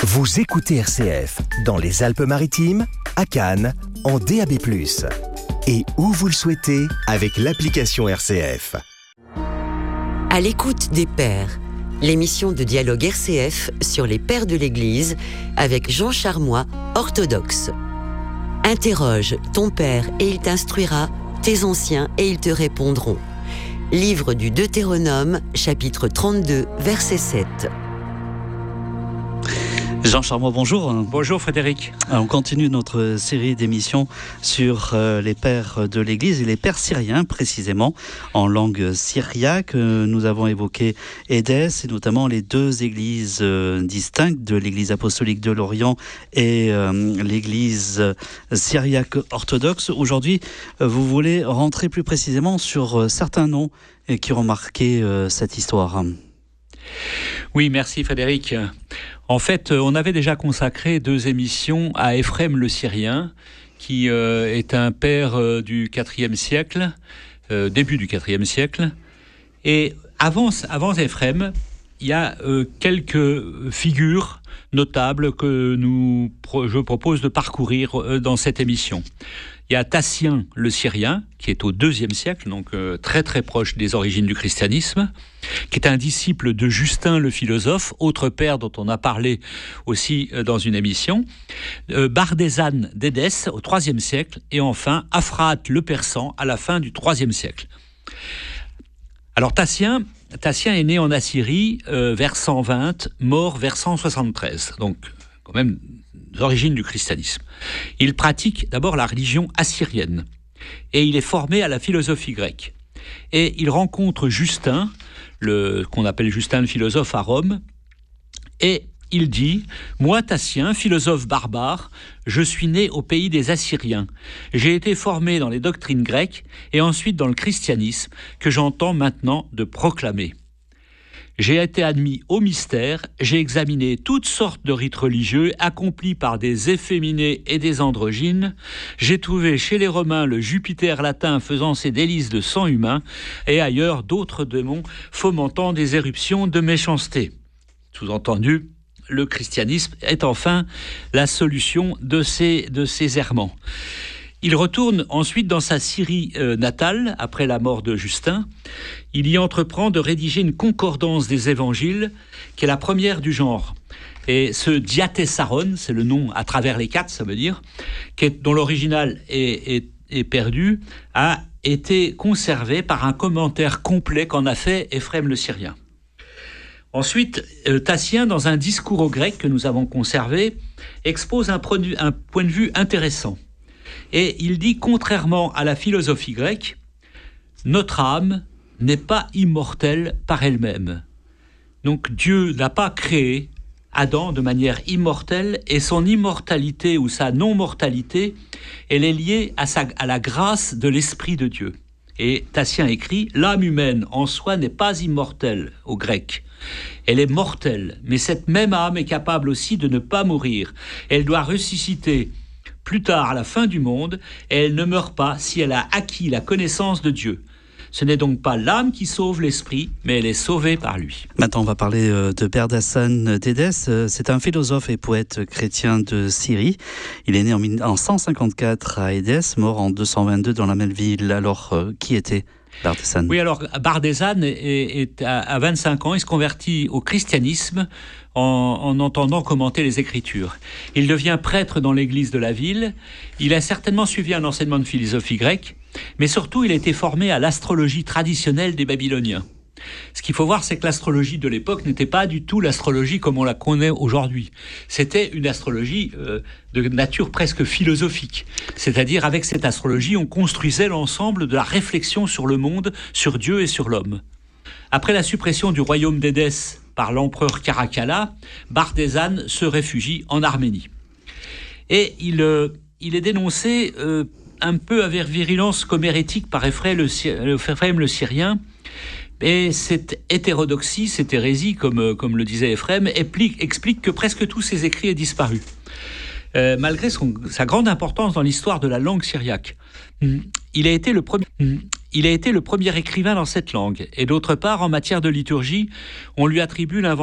Vous écoutez RCF dans les Alpes-Maritimes, à Cannes, en DAB+. Et où vous le souhaitez avec l'application RCF. À l'écoute des pères, l'émission de dialogue RCF sur les pères de l'Église avec Jean Charmois, orthodoxe. Interroge ton père et il t'instruira, tes anciens et ils te répondront. Livre du Deutéronome, chapitre 32, verset 7. Jean Charmois, bonjour. Bonjour Frédéric. On continue notre série d'émissions sur les pères de l'Église et les pères syriens précisément en langue syriaque. Nous avons évoqué Édesse et notamment les deux églises distinctes de l'Église apostolique de l'Orient et l'Église syriaque orthodoxe. Aujourd'hui, vous voulez rentrer plus précisément sur certains noms qui ont marqué cette histoire. Oui, merci Frédéric. En fait, on avait déjà consacré 2 émissions à Éphrem le Syrien, qui est un père du IVe siècle, début du IVe siècle. Et avant Éphrem, il y a quelques figures notables que je propose de parcourir dans cette émission. Il y a Tassien le Syrien, qui est au IIe siècle, donc très très proche des origines du christianisme, qui est un disciple de Justin le philosophe, autre père dont on a parlé aussi dans une émission. Bardézane d'Édesse au IIIe siècle, et enfin Aphrate le Persan à la fin du IIIe siècle. Alors Tassien est né en Assyrie vers 120, mort vers 173, donc quand même l'origine du christianisme. Il pratique d'abord la religion assyrienne et il est formé à la philosophie grecque. Et il rencontre Justin, qu'on appelle Justin le philosophe à Rome, et il dit « Moi, Tassien, philosophe barbare, je suis né au pays des Assyriens. J'ai été formé dans les doctrines grecques et ensuite dans le christianisme que j'entends maintenant de proclamer. J'ai été admis au mystère, j'ai examiné toutes sortes de rites religieux accomplis par des efféminés et des androgynes. J'ai trouvé chez les Romains le Jupiter latin faisant ses délices de sang humain et ailleurs d'autres démons fomentant des éruptions de méchanceté. » Sous-entendu, le christianisme est enfin la solution de ces errements. Il retourne ensuite dans sa Syrie natale, après la mort de Justin. Il y entreprend de rédiger une concordance des évangiles, qui est la première du genre. Et ce Diatessaron, c'est le nom à travers les 4, ça veut dire, dont l'original est perdu, a été conservé par un commentaire complet qu'en a fait Éphrem le Syrien. Ensuite, Tassien, dans un discours au grec que nous avons conservé, expose un point de vue intéressant. Et il dit, contrairement à la philosophie grecque, notre âme n'est pas immortelle par elle-même. Donc Dieu n'a pas créé Adam de manière immortelle et son immortalité ou sa non-mortalité, elle est liée à la grâce de l'Esprit de Dieu. Et Tassien écrit, l'âme humaine en soi n'est pas immortelle au grec. Elle est mortelle, mais cette même âme est capable aussi de ne pas mourir. Elle doit ressusciter plus tard, à la fin du monde, et elle ne meurt pas si elle a acquis la connaissance de Dieu. Ce n'est donc pas l'âme qui sauve l'esprit, mais elle est sauvée par lui. Maintenant, on va parler de Bardézane d'Édesse. C'est un philosophe et poète chrétien de Syrie. Il est né en 154 à Édesse, mort en 222 dans la même ville. Alors, qui était Bardézane ? Oui, alors Bardézane est à 25 ans, il se convertit au christianisme en entendant commenter les Écritures. Il devient prêtre dans l'église de la ville. Il a certainement suivi un enseignement de philosophie grecque, mais surtout il a été formé à l'astrologie traditionnelle des Babyloniens. Ce qu'il faut voir, c'est que l'astrologie de l'époque n'était pas du tout l'astrologie comme on la connaît aujourd'hui. C'était une astrologie de nature presque philosophique. C'est-à-dire, avec cette astrologie, on construisait l'ensemble de la réflexion sur le monde, sur Dieu et sur l'homme. Après la suppression du royaume d'Édesse par l'empereur Caracalla, Bardézane se réfugie en Arménie. Et il est dénoncé un peu avec virulence comme hérétique par Éphrem le Syrien. Et cette hétérodoxie, cette hérésie, comme le disait Éphrem, explique que presque tous ses écrits aient disparu. Malgré sa grande importance dans l'histoire de la langue syriaque. Il a été le premier écrivain dans cette langue. Et d'autre part, en matière de liturgie, on lui attribue l'invention